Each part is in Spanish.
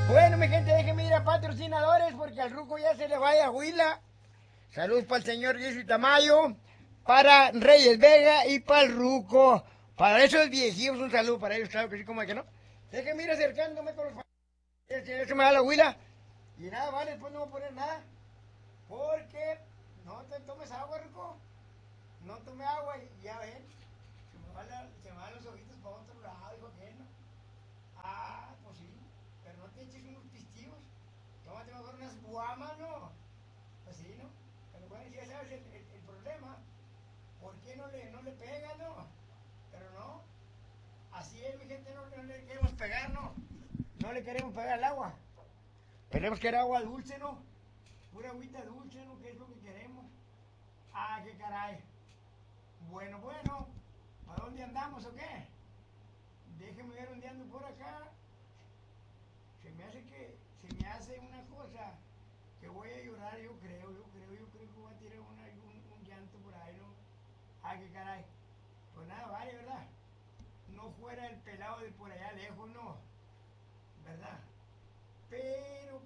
Bueno, mi gente, déjenme ir a patrocinadores porque al ruco ya se le vaya a Huila. Saludos para el señor Jesse Tamayo, para Reyes Vega y para el ruco. Para esos viejillos un saludo para ellos, claro que sí, como es que no. Déjenme ir acercándome con los... Eso me da la Huila. Y nada, vale, después no voy a poner nada. Porque no te tomes agua, ruco. No tome agua y ya ven. Se me van los ojitos para otro lado, dijo que no. Ah, pues sí. Pero no te eches unos pistillos. Tómate mejor unas guamas, ¿no? Así, ¿no? Pero bueno, ya sabes el problema. ¿Por qué no le pega, no? Pero no. Así es, mi gente, no le queremos pegar, ¿no? No le queremos pegar al agua. Queremos que era agua dulce, ¿no? Pura agüita dulce, ¿no? ¿Qué es lo que queremos? Ah, qué caray. Bueno, ¿a dónde andamos o qué? Déjenme ver dónde ando por acá. Se me hace una cosa que voy a llorar, yo creo que voy a tirar un llanto por ahí, ¿no? Ah, qué caray. Pues nada, vale, ¿verdad? No fuera el pelado de por allá lejos, ¿no? ¿Verdad? Pero,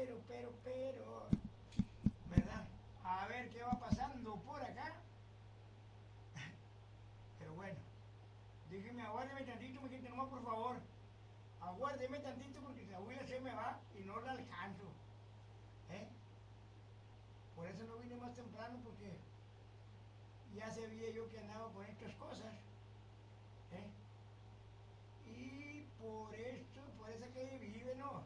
¿verdad? A ver qué va pasando por acá. Pero bueno, déjeme, aguárdeme tantito, mi gente, nomás por favor. Aguárdeme tantito porque la abuela se me va y no la alcanzo. Por eso no vine más temprano porque ya sabía yo que andaba con estas cosas. Y por esa calle vive, ¿no?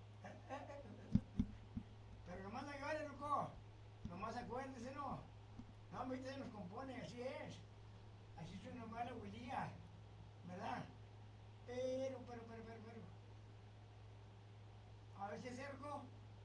Pero nomás no llore, loco. Nomás acuérdese, ¿no? No, ahorita se nos compone, así es. Así es una mala abuelía, ¿verdad? Pero. A ver si acerco.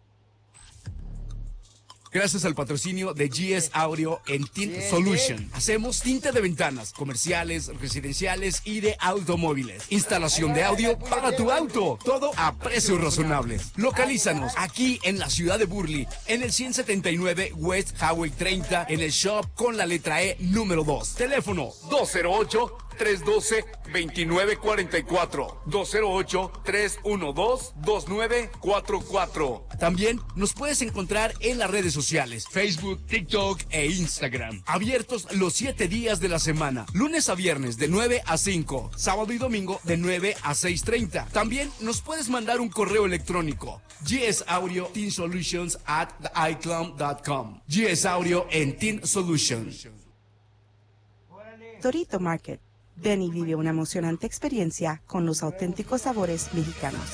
Gracias al patrocinio de GS Audio en Tint Solution. Hacemos tinte de ventanas, comerciales, residenciales y de automóviles. Instalación de audio para tu auto. Todo a precios razonables. Localízanos aquí en la ciudad de Burley, en el 179 West Highway 30, en el shop con la letra E número 2. Teléfono 208-312-2944. 208-312-2944. También nos puedes encontrar en las redes sociales, Facebook, TikTok e Instagram. Abiertos los 7 días de la semana, lunes a viernes de 9 a 5, sábado y domingo de 9 a 6:30. También nos puedes mandar un correo electrónico, gsaudioteensolutions@icloud.com. GS Audio en Teen Solutions. Torito Market. Ven y vive una emocionante experiencia con los auténticos sabores mexicanos.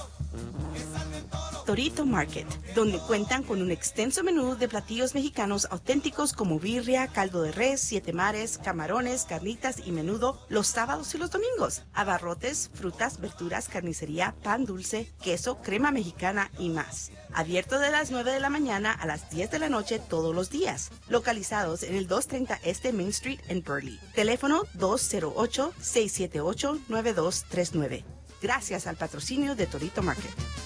Torito Market, donde cuentan con un extenso menú de platillos mexicanos auténticos como birria, caldo de res, 7 mares, camarones, carnitas y menudo los sábados y los domingos. Abarrotes, frutas, verduras, carnicería, pan dulce, queso, crema mexicana y más. Abierto de las 9 de la mañana a las 10 de la noche todos los días. Localizados en el 230 Este Main Street en Burley. Teléfono 208-678-9239. Gracias al patrocinio de Torito Market.